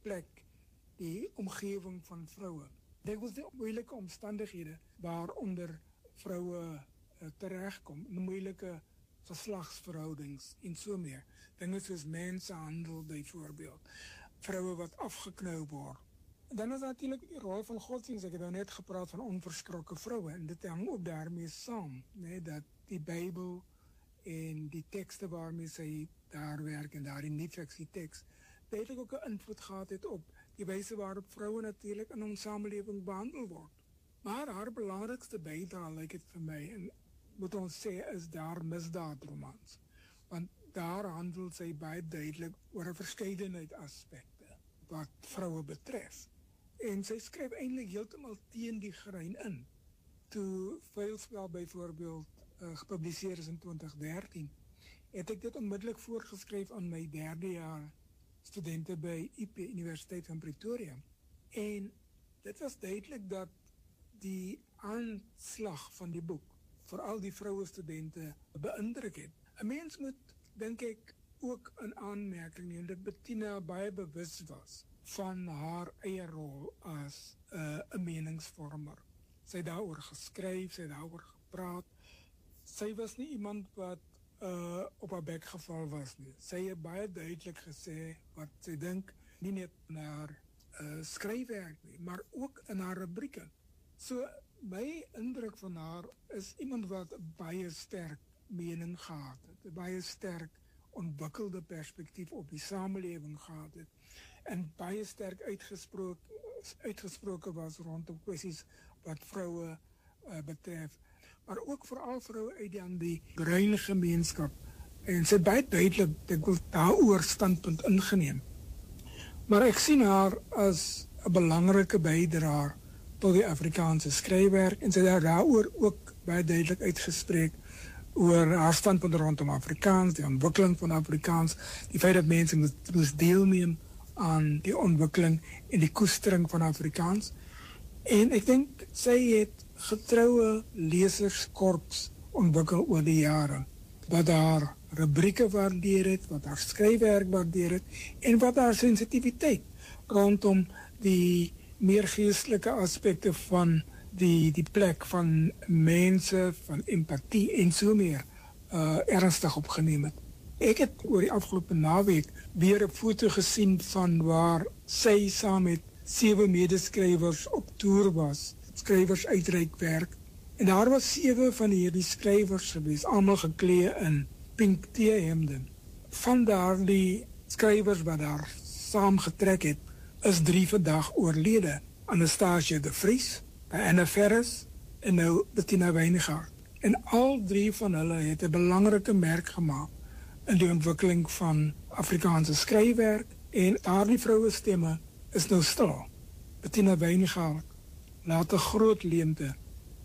plek, die omgewing van vroue. Dit was die moeilike omstandighede waaronder vroue terechtkom, in moeilike geslagsverhoudings en so meer. Dinge soos mensenhandel byvoorbeeld, vroue wat afgeknou word. Dan is natuurlijk die rol van godsdienst. Ek het nou net gepraat van onverskrokke vroue en dit hang ook daarmee saam, nee, dat die Bybel en die tekste waarmee sy daar werk en daar die nie-fiksie tekst duidelik ook 'n invloed gehad het op die wyse waarop vroue natuurlijk in ons samelewing behandel word. Maar haar belangrikste bydrae, lyk dit vir my, en moet ons sê, is daar misdaadromans. Want daar handel sy baie duidelik oor 'n verskeidenheid aspekte wat vroue betref. En sy skryf eintlik heeltemal teen die grein in. Toe Vuilspel byvoorbeeld gepubliseer is in 2013, het ek dit onmiddellik voorgeskryf aan my 3de jaar studente by IP Universiteit van Pretoria. En dit was duidelik dat die aanslag van die boek veral die vroue studente beïndruk het. 'n Mens moet, dink ek, ook in aanmerking neem dat Bettina baie bewus was van haar eie rol as 'n meningsvormer. Sy het daaroor geskryf, sy het daaroor gepraat. Sy was nie iemand wat op haar bek geval was nie. Sy het baie duidelik gesê wat sy dink, nie net in haar skryfwerk nie, maar ook in haar rubrieke. So my indruk van haar is iemand wat baie sterk mening gehad het, 'n baie sterk ontwikkelde perspektief op die samelewing gehad het en baie sterk uitgesproke was rondom kwessies wat vroue betref, maar ook veral vroue uit die bruin gemeenskap. En sy het baie duidelik, ek wil daaroor standpunt ingeneem. Maar ek sien haar as 'n belangrike bydraer tot die Afrikaanse skryfwerk en sy het daaroor ook baie duidelik uitgespreek oor haar standpunt rondom Afrikaans, die ontwikkeling van Afrikaans, die feit dat mense moes deelneem aan die ontwikkeling en die koestering van Afrikaans. En ek dink sy het getroue leserskorps ontwikkel oor die jare, wat haar rubrieke waardeer het, wat haar skryfwerk waardeer het, en wat haar sensitiwiteit rondom die meer geestelike aspekte van die plek van mense, van empathie en so meer ernstig opgeneem het. Ek het oor die afgelope naweek weer 'n foto gesien van waar sy saam met 7 medeskrywers op toer was, skrywers uitreik werk. En daar was 7 van hierdie skrywers gewees, almal geklee in pink T-hemde. Van daardie skrywers wat daar saam getrek het, is 3 vandag oorlede. Anastasia de Vries, Anna Ferris en nou Bettina Wyngaard. En al 3 van hulle het 'n belangrike merk gemaak in die ontwikkeling van Afrikaanse skryfwerk, en daardie vroue stemme is nou stil. Bettina Wyngaard laat 'n groot leemte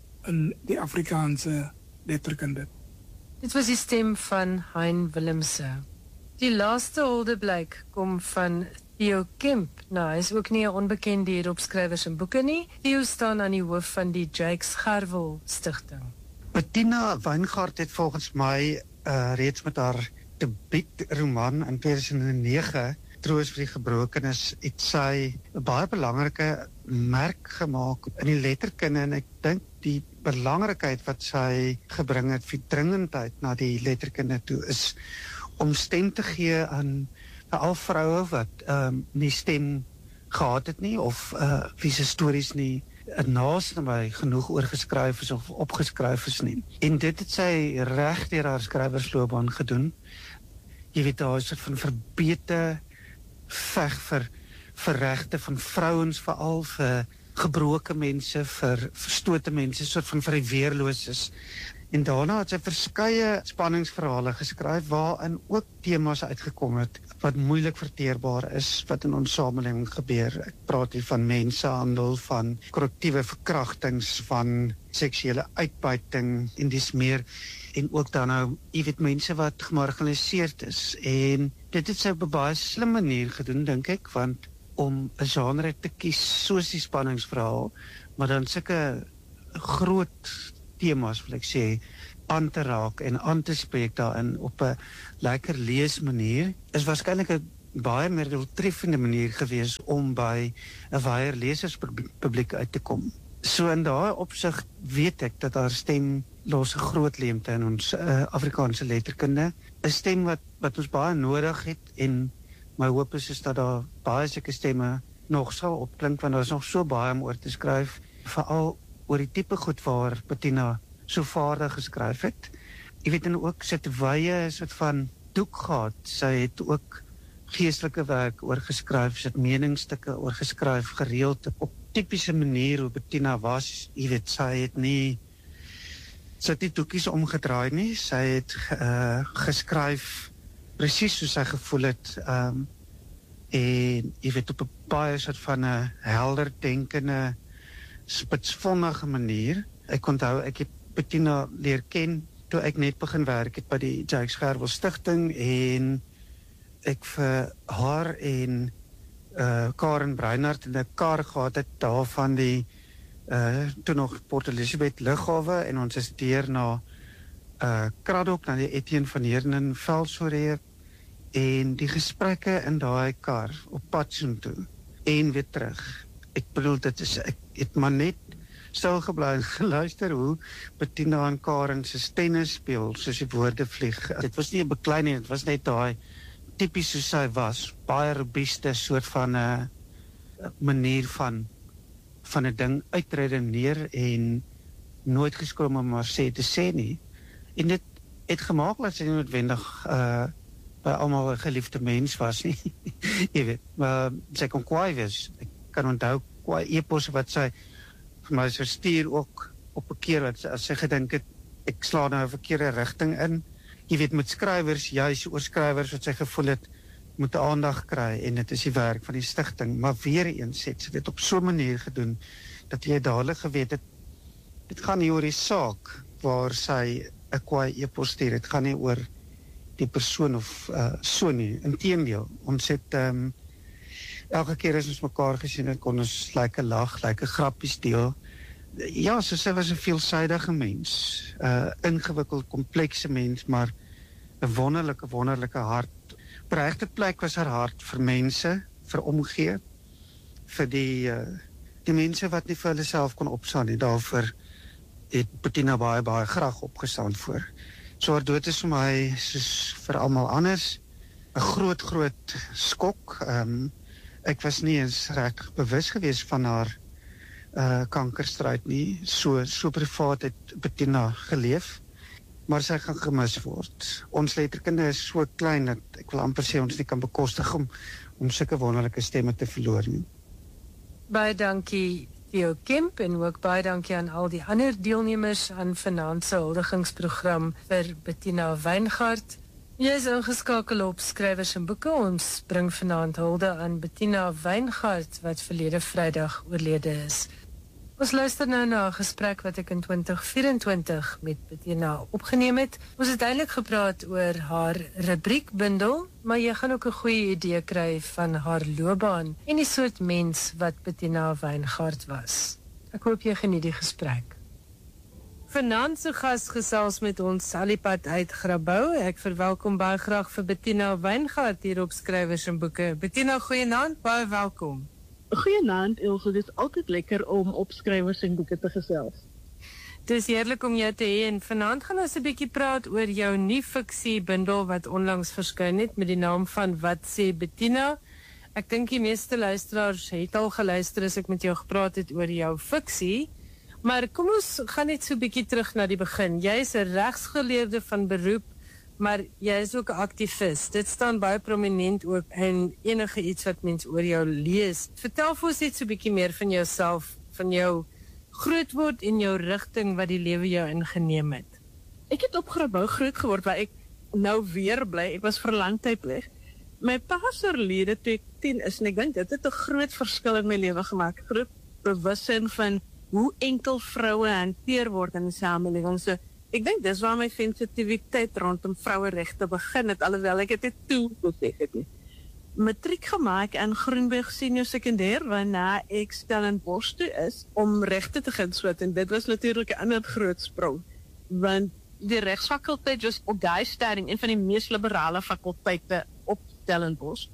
in die Afrikaanse letterkunde. Dit was die stem van Hein Willemse. Die laaste holdeblyk kom van Theo Kemp. Nou, hy is ook nie 'n onbekende hier op skrywers en boeke nie. Theo staan aan die hoof van die Jakes Gerwel Stichting. Bettina Wyngaard het volgens my reeds met haar debuutroman in 2009, Troos vir die Gebrokenes, het sy 'n baie belangrike merk gemaak in die letterkunde, en ek dink die belangrikheid wat sy gebring het, vir dringendheid na die letterkunde toe, is om stem te gee aan al vroue wat nie stem gehad het nie, of wie se stories nie naaste by genoeg oorgeskryf is of opgeskryf is nie. En dit het sy reg deur haar skrywersloopbaan gedoen. Jy weet, daar is 'n van verbete veg vir regte van vrouens, veral vir gebroke mense, vir verstote mense, soort van vir die weerloses. En daarna het sy verskeie spanningsverhale geskryf waarin ook temas uitgekom het wat moeilik verteerbaar is wat in ons samelewing gebeur. Ek praat hier van mensenhandel, van korrektiewe verkrachtings, van seksuele uitbuiting en dis meer, en ook dan nou, jy weet, mense wat gemarginaliseerd is. En dit het sy op 'n baie slim manier gedoen, dink ek, want om 'n genre te kies soos die spanningsverhaal, maar dan sulke groot temas, wil ek sê, aan te raak en aan te spreek daarin op 'n lekker leesmanier, is waarskynlik 'n baie meer doeltreffende manier gewees om by 'n wyeer leserspubliek uit te kom. So in daai opsig weet ek dat haar stem los 'n groot leemte in ons Afrikaanse letterkunde. 'n Stem wat ons baie nodig het, en my hoop is dat daar baie sulke stemme nog sal opklink, want daar is nog so baie om oor te skryf, veral oor die tipe goed waar Bettina so vaardig geskryf het. Jy weet, en ook sy het wye soort van doek gehad. Sy het ook geestelike werk oorgeskryf, sy het meningsstukke oorgeskryf, gereeld op typiese manier hoe Bettina was. Jy weet, sy het nie doekies omgedraai nie, sy het geskryf presies soos sy gevoel het, en jy weet, op 'n baie soort van 'n helder denkende, spitsvonnige manier. Ek onthou, ek het Bettina leer ken toe ek net begin werk het by die Jacques Gerwel Stichting, en ek vir haar en Karen Breinhart in 'n kar gehad het daar van die toe nog Port Elizabeth lughawe, en ons is deur na Kraddock, na die Etienne van Heerden Veldshoorreer, en die gesprekke in daai kar op pad soontoe en weer terug. Ek bedoel, ek het maar net stil gebly en geluister hoe Bettina en Karen se tennis speel, soos die woorde vlieg. Dit was nie 'n bekleining, dit was net daai tipies soos sy was, baie robuuste soort van 'n manier van 'n ding uitredeneer en nooit geskroom om maar te sê nie. En dit het gemaak dat sy nie noodwendig by almal 'n geliefde mens was nie. Jy weet, maar sy kon kwaai wees. Ek kan onthou kwaai e-posse wat sy vir my sou stuur, ook op 'n keer wat as sy gedink het ek slaan nou 'n verkeerde rigting in. Jy weet, met skrywers, juis oor skrywers wat sy gevoel het moet aandag kry, en dit is die werk van die stigting. Maar weer eens het sy dit op so 'n manier gedoen dat jy dadelik geweet het dit gaan nie oor die saak waar sy 'n kwaai e-pos stuur, dit gaan nie oor die persoon of so nie. Inteendeel, ons het elke keer as ons mekaar gesien het, kon ons lekker lag, lekker grappies deel. Ja, so sy was 'n veelsidige mens, ingewikkeld, komplekse mens, maar 'n wonderlike hart. Op 'n regte plek was haar hart vir mense, vir omgee, vir die mense wat nie vir hulle self kon opstaan nie. Daarvoor het Bettina baie graag opgestaan voor. So haar dood is vir my, soos vir almal anders, 'n groot skok. Ek was nie eens reg bewus gewees van haar kankerstryd nie. So privaat het Bettina geleef, maar sy gaan gemis word. Ons letterkunde is so klein dat ek wil amper sê ons nie kan bekostig om sulke wonderlike stemme te verloor nie. Baie dankie Theo Kemp, en ook baie dankie aan al die ander deelnemers aan vanaand se huldigingsprogram vir Bettina Wijngaard. Jy is ingeskakel op Skrywers en Boeke. Ons bring vanaand hulde aan Bettina Wijngaard wat verlede Vrydag oorlede is. Ons luister nou na 'n gesprek wat ek in 2024 met Bettina opgeneem het. Ons het eintlik gepraat oor haar rubriekbundel, maar jy gaan ook 'n goeie idee kry van haar loopbaan en die soort mens wat Bettina Wijngaard was. Ek hoop jy geniet die gesprek. Vanaand se gas gesels met ons Salipad uit Grabouw. Ek verwelkom baie graag vir Bettina Wijngaard hier op Skrywers en Boeke. Bettina, goeienaand, baie welkom. Goeienaand, Ilse, dit is altyd lekker om op Skrywers en Boeke te gesels. Het is heerlik om jou te hê, en vanaand gaan ons 'n bietjie praat oor jou nuwe fiksiebundel wat onlangs verskyn het met die naam van Wat sê Bettina. Ek dink die meeste luisteraars het al geluister as ek met jou gepraat het oor jou fiksie, maar kom ons gaan net so 'n bietjie terug na die begin. Jy is 'n regsgeleerde van beroep, maar jy is ook 'n aktivis. Dit staan baie prominent ook in enige iets wat mens oor jou lees. Vertel vir ons net so 'n bietjie meer van jouself, van jou grootword en jou rigting wat die lewe jou ingeneem het. Ek het op Grabouw groot geword waar ek nou weer bly. Ek was vir 'n lang tyd weg. My pa is oorlede toe ek 10 is en ek dink dit het 'n groot verskil in my lewe gemaak. Groot bewussyn van hoe enkel vroue hanteer word in die samelewing. So ek dink dis waar my sensitiwiteit rondom vroueregte begin het, alhoewel ek dit toe besef het nie. Matriek gemaak in Groenberg Senior Sekondêr, waarna ek Stellenbosch toe is om regte te gaan swat, en dit was natuurlik 'n ander groot sprong, want die regsfakulteit was op daai stadium een van die mees liberale fakulteite op Stellenbosch,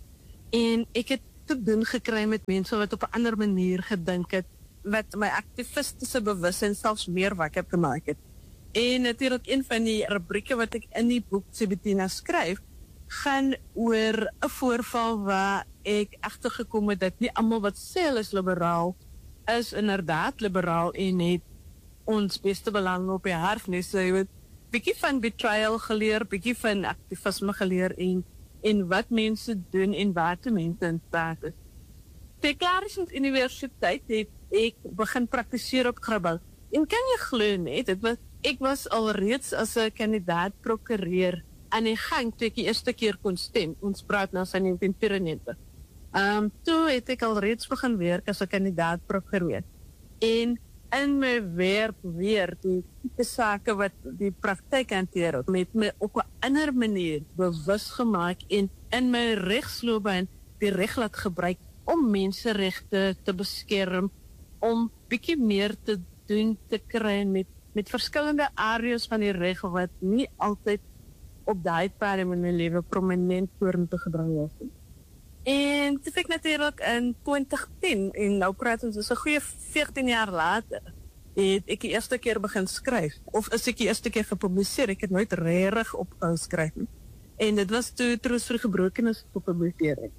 En ek het te doen gekry met mense wat op 'n ander manier gedink het, wat my aktivistiese bewussyn selfs meer wakker gemaak het. En natuurlik een van die rubrieke wat ek in die boek Sebetina skryf, gaan oor 'n voorval waar ek agtergekom het dat nie almal wat sê hulle is liberaal is inderdaad liberaal en het ons beste belang op die hart nie. So jy weet, bietjie van betrayal geleer, bietjie van aktivisme geleer en wat mense doen en waartoe mense in staat is. By Clarence Universiteit het ek begin praktiseer op Grabouw. En kan jy glo net, ek was alreeds as 'n kandidaat prokureur aan die gang toe ek die eerste keer kon stem. Ons praat nou van 1994. Toe het ek alreeds begin werk as 'n kandidaat prokureur. En in my werk weer die sake wat die praktyk hanteer met my op 'n ander manier bewus gemaak en in my regsloopbaan die reg laat gebruik om menseregte te beskerm, om bietjie meer te doen te kry met verskillende areas van die reg wat nie altyd op daai pad in my lewe prominent vorentoe gebring was. En toe ek natuurlik in 2010 en nou praat ons dus 'n goeie 14 jaar later het ek die eerste keer begin skryf of is ek die eerste keer gepubliseer. Ek het nooit regtig opgehou skryf nie. En dit was toe Troos vir Gebrokenes gepubliseer het.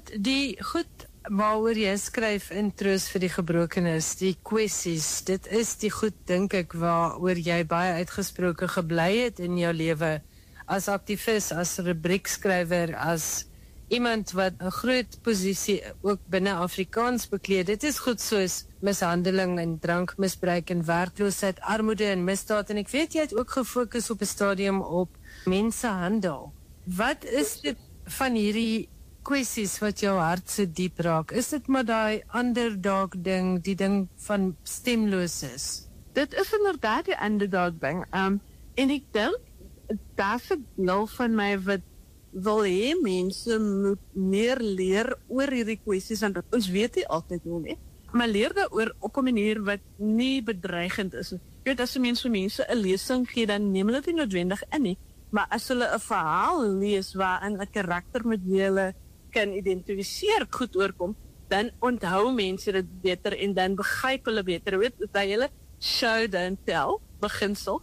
Goed waaroor jy skryf in Troos vir die Gebrokenes, die kwessies, dit is die goed dink ek waaroor jy baie uitgesproke gebly het in jou lewe as aktivis, as rubriekskrywer, as iemand wat 'n groot posisie ook binne Afrikaans bekleed. Dit is goed soos mishandeling en drankmisbruik en werkloosheid, armoede en misdaad. En ek weet jy het ook gefokus op 'n stadium op mensehandel. Wat is dit van hierdie kwessies wat jou hart so diep raak? Is dit maar daai underdog ding, die ding van stemloses? Dit is inderdaad die underdog ding. En ek dink daar's 'n deel van my wat wil hê mense moet meer leer oor hierdie kwessies en ons weet nie altyd hoe nie. Maar leer daaroor op 'n manier wat nie bedreigend is. Jy weet, as mense 'n lesing gee, dan neem hulle dit nie noodwendig in nie. Maar as hulle 'n verhaal lees waarin 'n karakter met wie hulle kan identifiseer goed oorkom, dan onthou mense dit beter en dan begryp hulle beter. Jy weet, daai hele show don't tell beginsel.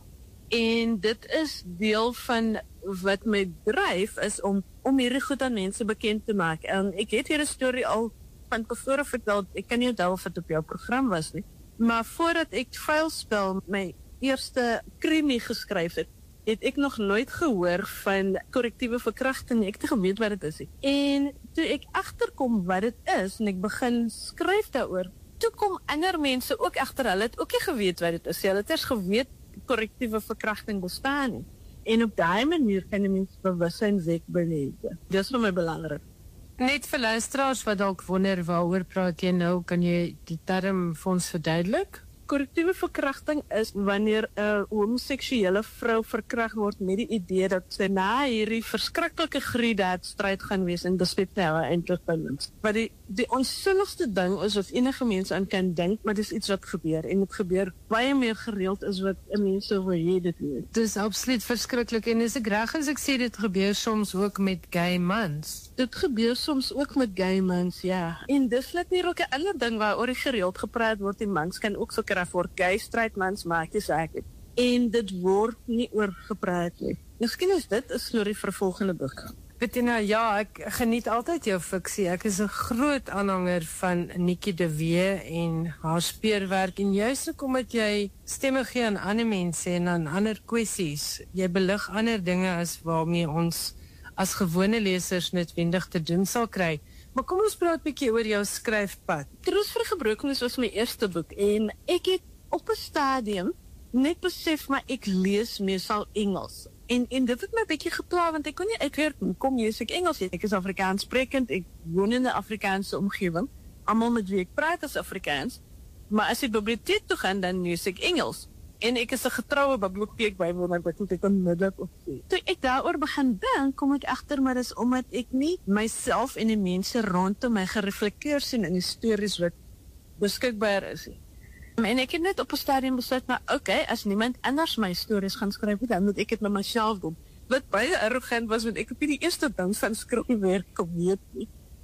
En dit is deel van wat my dryf is om hierdie goed aan mense bekend te maak. En ek het hierdie storie al van tevore vertel, ek kan nie onthou of dit op jou program was nie, maar voordat ek Vuilspel my eerste krimi geskryf het, het ek nog nooit gehoor van korrektiewe verkrachting, ek het geweet wat dit is nie. En toe ek agterkom wat dit is en ek begin skryf daaroor, toe kom ander mense ook agter, hulle het ook nie geweet wat dit is. Hulle het eers geweet korrektiewe verkrachting bestaan nie. En op daai manier kan 'n mens bewussyn wek beleef. Dis vir my belangrik. Net vir luisteraars wat dalk wonder waaroor praat jy nou, kan jy die term vir ons verduidelik? Korrektiewe verkrachting is wanneer 'n homoseksuele vrou verkragt word met die idee dat sy na hierdie verskriklike gruweldaadstryd gaan wees en dis net nou eintlik binne. Maar die onsinnigste ding is wat enige mens aan kan dink, maar dis iets wat gebeur en dit gebeur baie meer gereeld as wat 'n mens sou wil hê dit moet. Dis absoluut verskriklik en is ek reg as ek sê dit gebeur soms ook met gay mans? Dit gebeur soms ook met gay mans, ja. En dis natuurlik 'n ander ding waaroor gereeld gepraat word. Die mans kan ook so voor gay straight mans maak die saak. En dit word nie oor gepraat nie. Miskien is dit 'n storie vir 'n volgende boek. Bettina, ja, ek geniet altyd jou fiksie. Ek is 'n groot aanhanger van Nikki de Wee en haar speurwerk en juist ook omdat jy stemme gee aan ander mense en aan ander kwessies. Jy belig ander dinge as waarmee ons as gewone lesers noodwendig te doen sal kry. Maar kom ons praat 'n bietjie oor jou skryfpad. Troos vir Gebrokenes was my eerste boek en ek het op 'n stadium net besef maar ek lees meestal Engels. En dit het my 'n bietjie gepla want ek kon nie uithoor kom lees ek Engels. Ek is Afrikaans sprekend, ek woon in 'n Afrikaanse omgewing. Almal met wie ek praat is Afrikaans. Maar as ek biblioteek toe gaan dan lees ek Engels. En ek is 'n getroue biblioteekbywoner wat ek onmiddellik opsê. Toe ek daaroor begin dink, kom ek agter maar dis omdat ek nie myself en die mense rondom my gereflekteer sien in die stories wat beskikbaar is nie. En ek het net op 'n stadium besluit maar okay, as niemand anders my stories gaan skryf, dan moet ek dit met myself doen. Wat baie arrogant was want ek het nie die eerste ding van skryfwerk kom weet nie.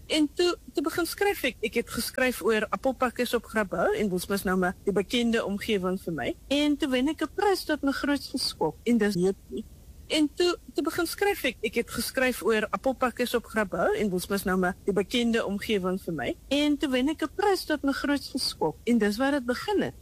En toe begin skryf ek het geskryf oor appelpakkies op Grabouw en dit was nou maar die bekende omgewing vir my. En toe wen ek 'n prys tot my grootste skok en dis hierdie. En toe begin skryf ek het geskryf oor appelpakkies op Grabouw en dit was nou maar die bekende omgewing vir my. En toe wen ek 'n prys tot my grootste skok en dis waar dit begin het.